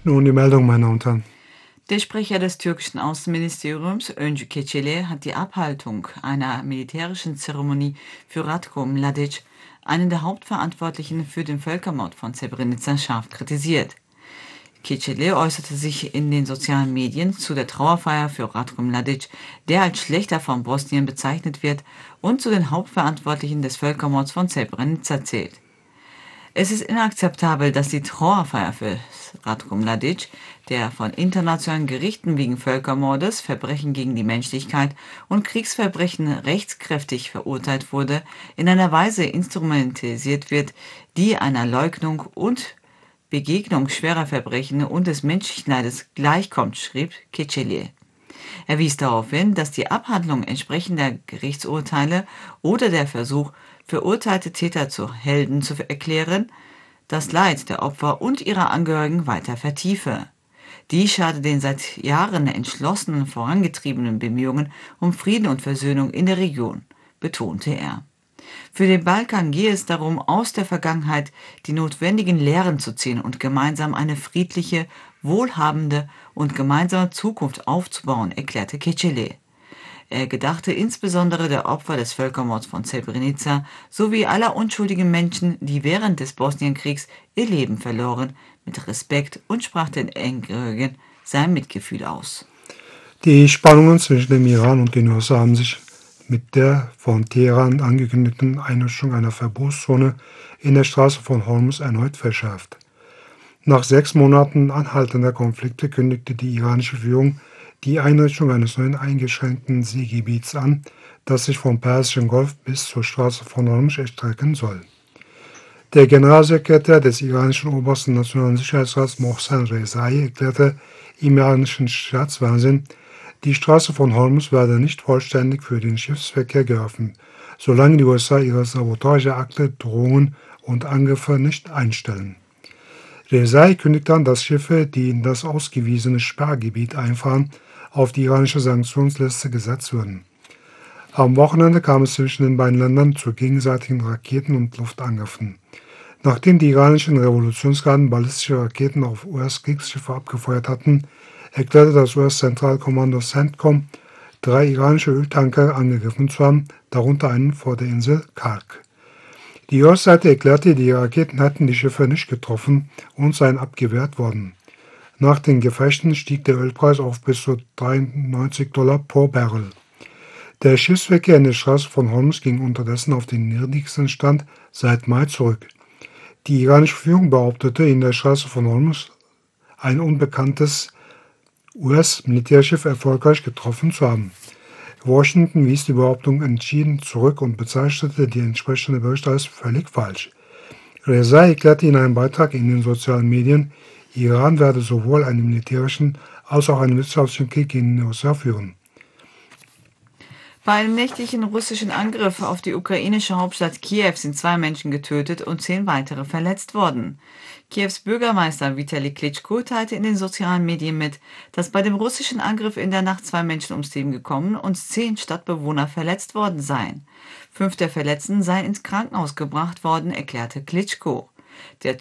Nun die Meldung, meine Damen und Herren. Der Sprecher des türkischen Außenministeriums, Öncü Keçeli, hat die Abhaltung einer militärischen Zeremonie für Ratko Mladic, einen der Hauptverantwortlichen für den Völkermord von Srebrenica, scharf kritisiert. Keçeli äußerte sich in den sozialen Medien zu der Trauerfeier für Ratko Mladic, der als Schlächter von Bosnien bezeichnet wird und zu den Hauptverantwortlichen des Völkermords von Srebrenica zählt. Es ist inakzeptabel, dass die Trauerfeier für Ratko Mladic, der von internationalen Gerichten wegen Völkermordes, Verbrechen gegen die Menschlichkeit und Kriegsverbrechen rechtskräftig verurteilt wurde, in einer Weise instrumentalisiert wird, die einer Leugnung und Begegnung schwerer Verbrechen und des menschlichen Leides gleichkommt, schrieb Keçeli. Er wies darauf hin, dass die Abhandlung entsprechender Gerichtsurteile oder der Versuch, verurteilte Täter zu Helden zu erklären, das Leid der Opfer und ihrer Angehörigen weiter vertiefe. Dies schade den seit Jahren entschlossenen vorangetriebenen Bemühungen um Frieden und Versöhnung in der Region, betonte er. Für den Balkan gehe es darum, aus der Vergangenheit die notwendigen Lehren zu ziehen und gemeinsam eine friedliche, wohlhabende und gemeinsame Zukunft aufzubauen, erklärte Keçeli. Er gedachte insbesondere der Opfer des Völkermords von Srebrenica sowie aller unschuldigen Menschen, die während des Bosnienkriegs ihr Leben verloren, mit Respekt und sprach den Angehörigen sein Mitgefühl aus. Die Spannungen zwischen dem Iran und den USA haben sich mit der von Teheran angekündigten Einrichtung einer Verbotszone in der Straße von Hormuz erneut verschärft. Nach 6 Monaten anhaltender Konflikte kündigte die iranische Führung die Einrichtung eines neuen eingeschränkten Seegebiets an, das sich vom Persischen Golf bis zur Straße von Hormuz erstrecken soll. Der Generalsekretär des iranischen obersten Nationalen Sicherheitsrats Mohsen Rezai erklärte im iranischen Staatsfernsehen, die Straße von Hormuz werde nicht vollständig für den Schiffsverkehr geöffnet, solange die USA ihre Sabotageakte, Drohungen und Angriffe nicht einstellen. Rezai kündigt an, dass Schiffe, die in das ausgewiesene Sperrgebiet einfahren, auf die iranische Sanktionsliste gesetzt würden. Am Wochenende kam es zwischen den beiden Ländern zu gegenseitigen Raketen- und Luftangriffen. Nachdem die iranischen Revolutionsgarden ballistische Raketen auf US-Kriegsschiffe abgefeuert hatten, erklärte das US-Zentralkommando CENTCOM, 3 iranische Öltanker angegriffen zu haben, darunter einen vor der Insel Kark. Die US-Seite erklärte, die Raketen hätten die Schiffe nicht getroffen und seien abgewehrt worden. Nach den Gefechten stieg der Ölpreis auf bis zu $93 pro Barrel. Der Schiffsverkehr in der Straße von Hormuz ging unterdessen auf den niedrigsten Stand seit Mai zurück. Die iranische Führung behauptete, in der Straße von Hormuz ein unbekanntes US-Militärschiff erfolgreich getroffen zu haben. Washington wies die Behauptung entschieden zurück und bezeichnete die entsprechende Bericht als völlig falsch. Rezai erklärte in einem Beitrag in den sozialen Medien, Iran werde sowohl einen militärischen als auch einen wirtschaftlichen Krieg gegen die USA führen. Bei einem nächtlichen russischen Angriff auf die ukrainische Hauptstadt Kiew sind 2 Menschen getötet und 10 weitere verletzt worden. Kiews Bürgermeister Vitali Klitschko teilte in den sozialen Medien mit, dass bei dem russischen Angriff in der Nacht 2 Menschen ums Leben gekommen und 10 Stadtbewohner verletzt worden seien. 5 der Verletzten seien ins Krankenhaus gebracht worden, erklärte Klitschko. Der